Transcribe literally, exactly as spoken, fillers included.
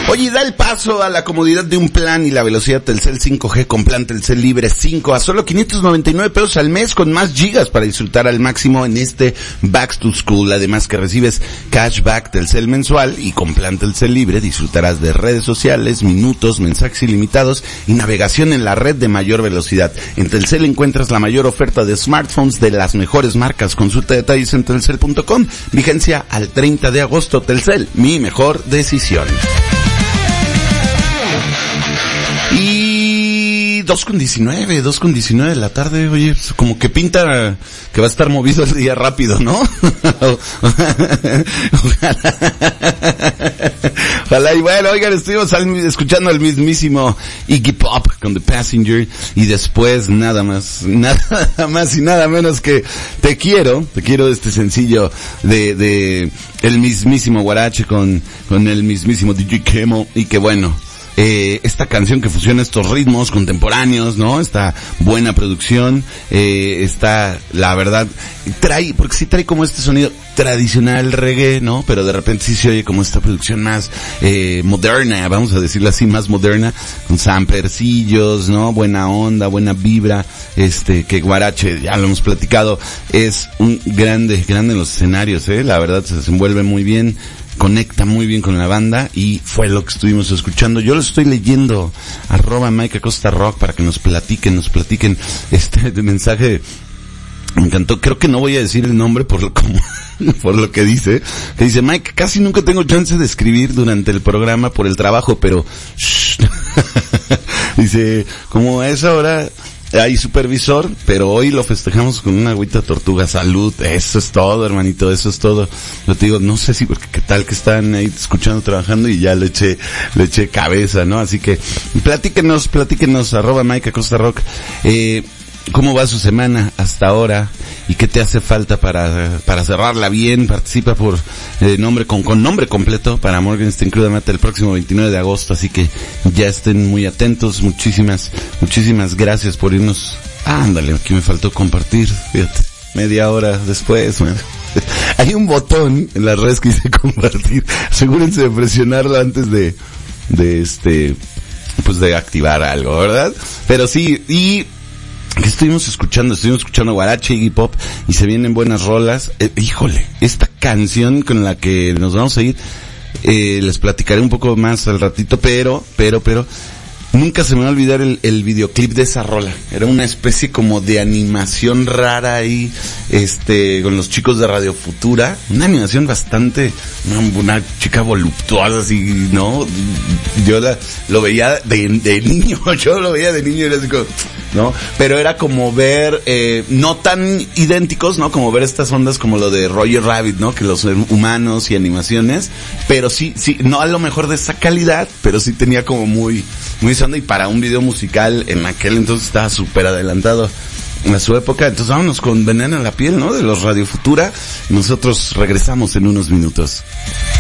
Oye, da el paso a la comodidad de un plan y la velocidad Telcel cinco G con plan Telcel Libre cinco a solo quinientos noventa y nueve pesos al mes con más gigas para disfrutar al máximo en este Back to School. Además que recibes cashback Telcel mensual y con plan Telcel Libre disfrutarás de redes sociales, minutos, mensajes ilimitados y navegación en la red de mayor velocidad. En Telcel encuentras la mayor oferta de smartphones de las mejores marcas. Consulta detalles en telcel punto com. Vigencia al treinta de agosto. Telcel, mi mejor decisión. Y dos con diecinueve, dos con diecinueve de la tarde, oye, como que pinta que va a estar movido el día rápido, ¿no? Ojalá. Ojalá, y bueno, oigan, estuvimos escuchando al mismísimo Iggy Pop con The Passenger, y después nada más, nada más y nada menos que Te Quiero, Te Quiero, este sencillo de, de el mismísimo Guarache con, con el mismísimo D J Kemo, y que bueno, Eh, esta canción que fusiona estos ritmos contemporáneos, ¿no? Esta buena producción, eh, está, la verdad, trae, porque sí trae como este sonido tradicional reggae, ¿no? Pero de repente sí se oye como esta producción más, eh, moderna, vamos a decirlo así, más moderna, con samplercillos, ¿no? Buena onda, buena vibra, este, que Guarache, ya lo hemos platicado, es un grande, grande en los escenarios, ¿eh? La verdad se desenvuelve muy bien, conecta muy bien con la banda y fue lo que estuvimos escuchando. Yo lo estoy leyendo, arroba Mike Acosta Rock, para que nos platiquen, nos platiquen este de mensaje. Me encantó, creo que no voy a decir el nombre por lo, como, por lo que dice, que dice: Mike, casi nunca tengo chance de escribir durante el programa por el trabajo, pero shh. Dice, como a esa hora hay supervisor, pero hoy lo festejamos con una agüita tortuga. Salud, eso es todo, hermanito, eso es todo. Yo te digo, no sé si, porque qué tal que están ahí escuchando, trabajando, y ya le eché, le eché cabeza, ¿no? Así que, platíquenos, platíquenos, arroba Mike Acosta Rock, eh, ¿cómo va su semana hasta ahora? ¿Y qué te hace falta para, para cerrarla bien? Participa por, eh, nombre, con, con nombre completo para Morgenstern Cruda Mata el próximo veintinueve de agosto, así que ya estén muy atentos. Muchísimas, muchísimas gracias por irnos. Ah, ándale, aquí me faltó compartir, fíjate, media hora después, man. Hay un botón en las redes que dice compartir. Asegúrense de presionarlo antes de, de este, pues de activar algo, ¿verdad? Pero sí, y que estuvimos escuchando, estuvimos escuchando Guarache, Iggy Pop, y se vienen buenas rolas. Eh, híjole, esta canción con la que nos vamos a ir, eh, les platicaré un poco más al ratito, pero, pero, pero, nunca se me va a olvidar el, el videoclip de esa rola. Era una especie como de animación rara ahí, este, con los chicos de Radio Futura. Una animación bastante, una, una chica voluptuosa así, ¿no? Yo la, lo veía de, de niño, yo lo veía de niño y era así como, ¿no? Pero era como ver, eh, no tan idénticos, ¿no? Como ver estas ondas como lo de Roger Rabbit, ¿no? Que los humanos y animaciones, pero sí, sí, no a lo mejor de esa calidad, pero sí tenía como muy, muy sonda, y para un video musical en aquel entonces estaba súper adelantado a su época. Entonces vámonos con Veneno en la Piel, ¿no? De los Radio Futura. Nosotros regresamos en unos minutos.